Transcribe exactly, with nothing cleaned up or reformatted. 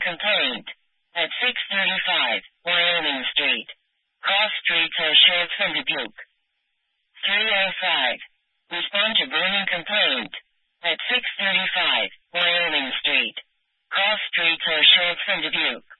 complaint at six thirty-five Wyoming Street. Cross streets are short from Dubuque. three oh five. Respond to burning complaint at six thirty-five Wyoming Street. Cross streets are short from Dubuque.